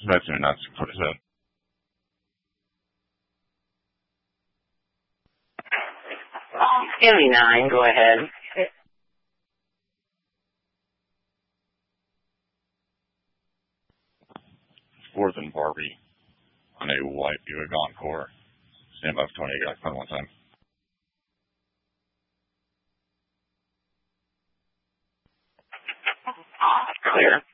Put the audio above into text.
That's nuts. What is that? Give me 9. Go ahead. Fourth and Barbie on a white Buick Encore. Stand by for Tony. I got fun one time. Clear.